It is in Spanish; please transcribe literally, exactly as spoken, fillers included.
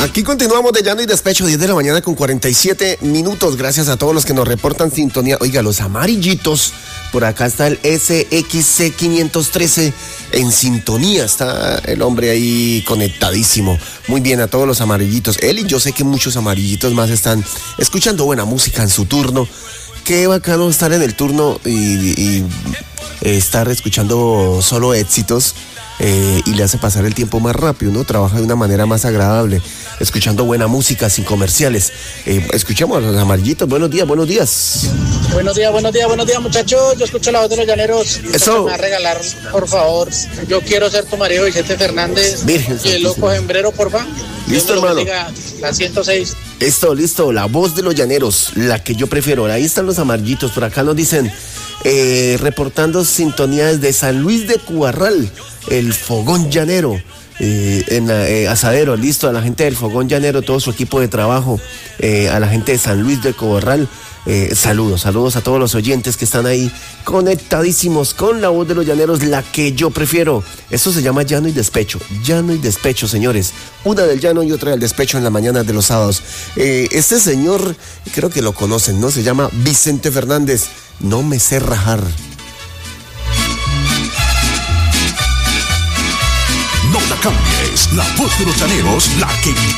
Aquí continuamos de Llano y Despecho, diez de la mañana con cuarenta y siete minutos. Gracias a todos los que nos reportan sintonía. Oiga, los amarillitos. Por acá está el S X C quinientos trece en sintonía. Está el hombre ahí conectadísimo. Muy bien, a todos los amarillitos. Él y yo sé que muchos amarillitos más están escuchando buena música en su turno. Qué bacano estar en el turno y, y estar escuchando solo éxitos. Eh, y le hace pasar el tiempo más rápido, ¿no? Trabaja de una manera más agradable, escuchando buena música sin comerciales. Eh, escuchemos a los amarillitos. Buenos días, buenos días. Buenos días, buenos días, buenos días, muchachos. Yo escucho la voz de los llaneros. Eso. Me va a regalar, por favor. Yo quiero ser tu marido, Vicente Fernández. Virgen y el loco hembrero, porfa. Listo, hermano. Diga, la ciento seis. Listo, listo. La voz de los llaneros, la que yo prefiero. Ahí están los amarillitos. Por acá nos dicen, eh, reportando sintonía desde San Luis de Cubarral. El Fogón Llanero, eh, en la, eh, Asadero, listo, a la gente del Fogón Llanero, todo su equipo de trabajo, eh, a la gente de San Luis de Cobarral, eh, saludos, saludos a todos los oyentes que están ahí conectadísimos con la voz de los llaneros, la que yo prefiero. Esto se llama Llano y Despecho, Llano y Despecho, señores. Una del llano y otra del despecho en la mañana de los sábados. Eh, este señor, creo que lo conocen, ¿no? Se llama Vicente Fernández, No me sé rajar. No la cambies, la voz de los llaneros, la que